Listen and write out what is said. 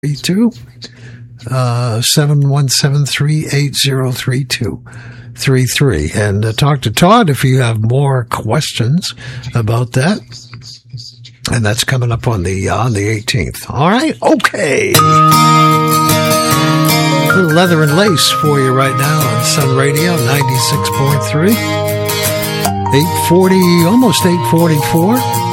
717-380-3233. And talk to Todd if you have more questions about that. And that's coming up on the 18th. All right? Okay. A little Leather and Lace for you right now on Sun Radio 96.3. 840, almost 844.